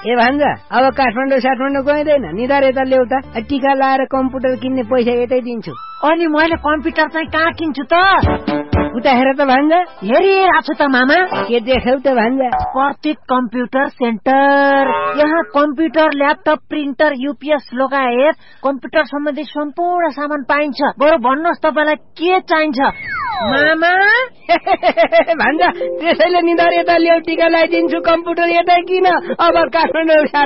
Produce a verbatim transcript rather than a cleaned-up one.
ए भान्जा अब काठमाडौँ साठमाडौँ गइँदैन, निधार यता ल्याउता। टिका लाएर कम्प्युटर किन्ने पैसा यतै दिन्छु। अनि मैले कम्प्युटर चाहिँ कहाँ किन्छु त? उता हेर त भान्जा। हेरिरहेको छु त मामा। के देख्यौ त भान्जा? प्रतीक कम्प्युटर सेन्टर। यहाँ कम्प्युटर, ल्यापटप, प्रिन्टर, युपिएस लगायत कम्प्युटर सम्बन्धी सम्पूर्ण सामान पाइन्छ। बरु भन्नुहोस् तपाईँलाई के चाहिन्छ मामा? भान्जा त्यसैले निधार यता ल्याउ, टिका लगाइदिन्छु। कम्प्युटर यतै किन अब काठमाडौँ